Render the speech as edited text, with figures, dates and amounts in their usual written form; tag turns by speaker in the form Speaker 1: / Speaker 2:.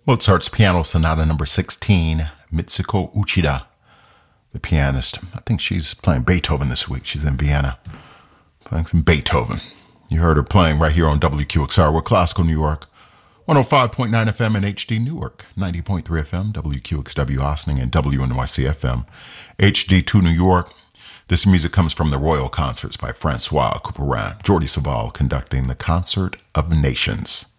Speaker 1: Mozart's Piano Sonata number 16, Mitsuko Uchida, the pianist. I think she's playing Beethoven this week. She's in Vienna playing some Beethoven. You heard her playing right here on WQXR with Classical New York, 105.9 FM in HD Newark, 90.3 FM, WQXW Ossining, and WNYC FM, HD2 New York. This music comes from the Royal Concerts by Francois Couperin, Jordi Savall conducting the Concert of Nations.